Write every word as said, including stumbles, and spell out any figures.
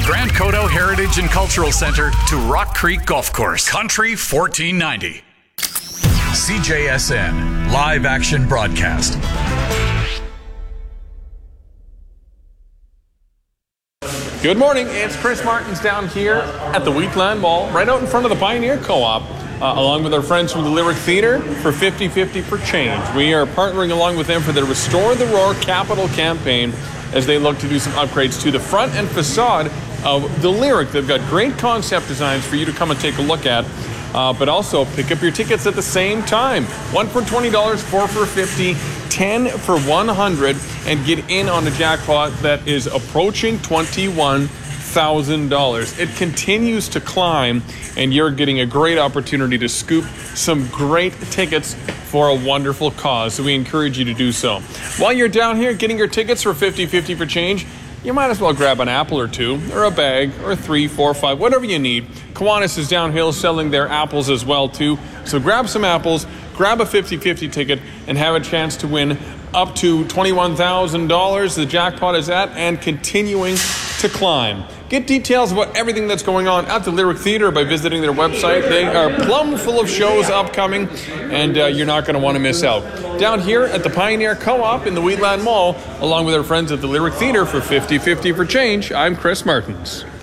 Grand Coteau Heritage and Cultural Center to Rock Creek Golf Course. Country fourteen ninety. C J S N live action broadcast. Good morning, it's Chris Martins down here at the Wheatland Mall, right out in front of the Pioneer Co-op, uh, along with our friends from the Lyric Theatre for fifty fifty for Change. We are partnering along with them for their Restore the Roar capital campaign as they look to do some upgrades to the front and facade of the Lyric. They've got great concept designs for you to come and take a look at, uh, but also pick up your tickets at the same time. One for twenty dollars, four for fifty dollars, ten for one hundred dollars, and get in on a jackpot that is approaching twenty-one thousand dollars. It continues to climb, and you're getting a great opportunity to scoop some great tickets for a wonderful cause, so we encourage you to do so. While you're down here getting your tickets for fifty fifty for Change, you might as well grab an apple or two, or a bag, or three, four, five, whatever you need. Kiwanis is downhill selling their apples as well, too. So grab some apples, grab a fifty fifty ticket, and have a chance to win up to twenty-one thousand dollars. The jackpot is at and continuing to climb. Get details about everything that's going on at the Lyric Theatre by visiting their website. They are plumb full of shows upcoming, and uh, you're not going to want to miss out. Down here at the Pioneer Co-op in the Wheatland Mall, along with our friends at the Lyric Theatre for fifty fifty for Change, I'm Chris Martins.